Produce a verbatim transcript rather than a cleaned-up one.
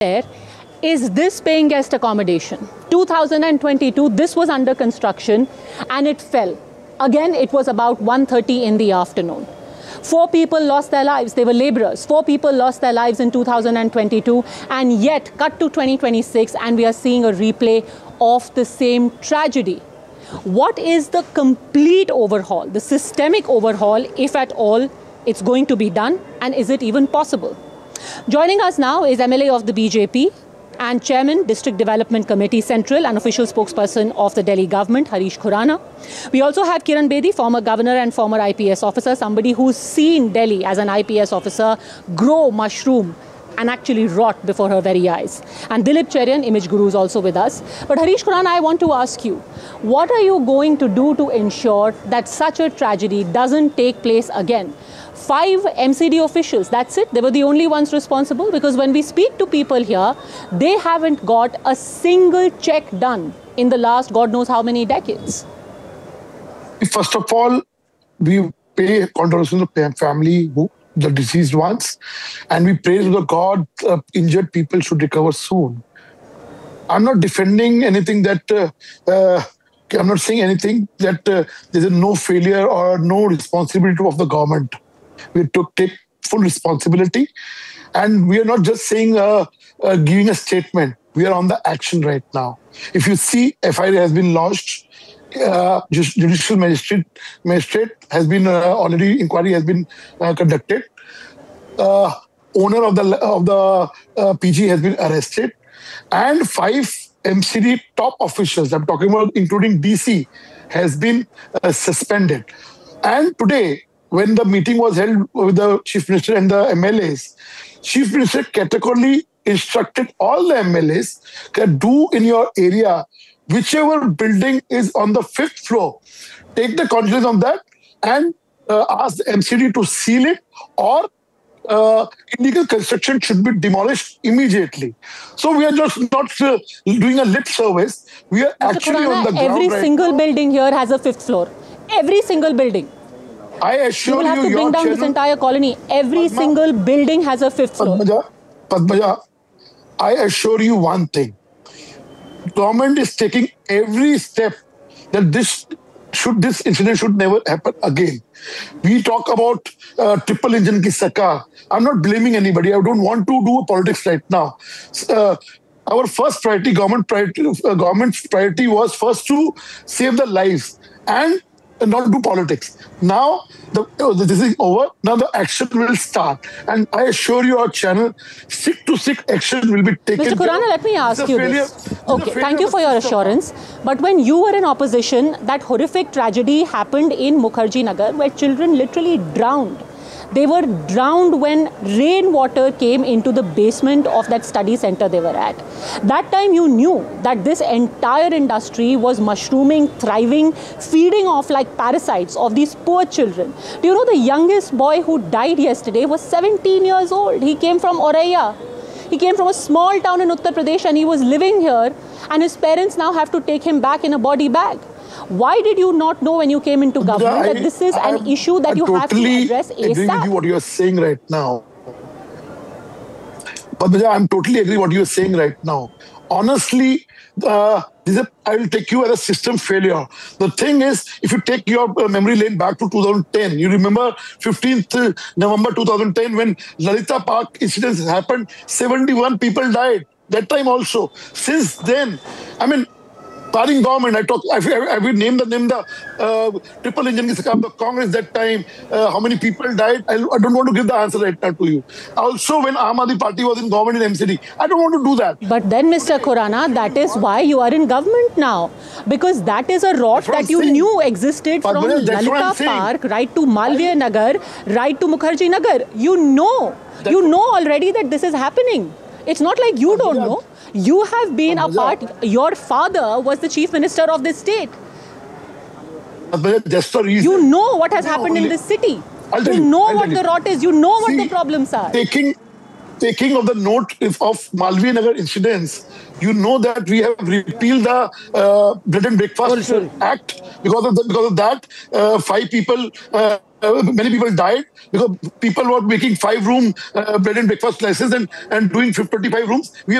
there is this paying guest accommodation. two thousand twenty-two, this was under construction and it fell. Again, it was about one thirty in the afternoon. Four people lost their lives. They were laborers. Four people lost their lives in two thousand twenty-two. And yet, cut to twenty twenty-six, and we are seeing a replay of the same tragedy. What is the complete overhaul, the systemic overhaul, if at all it's going to be done, and is it even possible? Joining us now is M L A of the B J P and Chairman, District Development Committee Central and official spokesperson of the Delhi government, Harish Khurana. We also have Kiran Bedi, former governor and former I P S officer, somebody who's seen Delhi as an I P S officer grow, mushroom, and actually rot before her very eyes. And Dilip Cherian, image guru, is also with us. But Harish Khurana, I want to ask you, what are you going to do to ensure that such a tragedy doesn't take place again? Five M C D officials, that's it. They were the only ones responsible, because when we speak to people here, they haven't got a single check done in the last God knows how many decades. First of all, we pay condolences to the family, who, the deceased ones, and we pray to the God uh, injured people should recover soon. I'm not defending anything that, uh, uh, I'm not saying anything that uh, there's no failure or no responsibility of the government. We took take full responsibility, and we are not just saying, uh, uh, giving a statement. We are on the action right now. If you see, F I R has been launched. Uh, judicial magistrate, magistrate has been uh, already inquiry has been uh, conducted. Uh, owner of the of the uh, P G has been arrested, and five M C D top officials, I'm talking about including D C, has been uh, suspended. And today, when the meeting was held with the Chief Minister and the M L As, Chief Minister categorically instructed all the M L As that do in your area, whichever building is on the fifth floor, take the cognizance of that and uh, ask the M C D to seal it, or uh, illegal construction should be demolished immediately. So we are just not uh, doing a lip service. We are Mister actually Khurana, on the ground every right single now. building here has a fifth floor. Every single building. I assure you will have you, to bring your down channel, this entire colony. Every Padma, single building has a fifth floor. Padmaja, Padmaja, I assure you one thing. Government is taking every step that this should this incident should never happen again. We talk about uh, triple engine ki sarkar. I'm not blaming anybody. I don't want to do politics right now. Uh, our first priority, government priority, uh, government's priority was first to save the lives and not do politics. Now, the, oh, this is over. Now the action will start. And I assure you, our channel, stick to stick action will be taken. Mister Khurana, let me ask you this. Okay, thank you for your assurance. But when you were in opposition, that horrific tragedy happened in Mukherjee Nagar, where children literally drowned. They were drowned when rainwater came into the basement of that study center they were at. That time you knew that this entire industry was mushrooming, thriving, feeding off like parasites of these poor children. Do you know the youngest boy who died yesterday was seventeen years old? He came from Auraiya. He came from a small town in Uttar Pradesh and he was living here, and his parents now have to take him back in a body bag. Why did you not know when you came into government I, that this is an I'm, issue that I'm you totally have to address ASAP? Agree with you what you are saying right now. But I'm totally agree what you are saying right now. Honestly, uh, this is, I will take you as a system failure. The thing is, if you take your uh, memory lane back to two thousand ten, you remember fifteenth November two thousand ten when Lalita Park incidents happened, seventy-one people died. That time also. Since then, I mean, barring government, I talk. I, I, I will name the name the uh, triple engine ki sarkar, the Congress that time. Uh, how many people died? I, I don't want to give the answer right now to you. Also, when Aam Aadmi Party was in government in M C D, I don't want to do that. But then, Mister Khurana, that is why you are in government now, because that is a rot that you saying. knew existed but from Lalita Park right to Malviya Nagar, right to Mukherjee Nagar. You know, that's you know already that this is happening. It's not like you don't know. You have been a part, your father was the chief minister of this state. That's the reason. You know what has happened in this city. You know what the rot is. You know what the problems are. Taking, taking of the note of Malviya Nagar incidents, you know that we have repealed the uh, Bread and Breakfast oh, Act. Because of, the, because of that, uh, five people uh, uh, many people died because people were making five room uh, bed and breakfast places and, and doing twenty-five rooms. We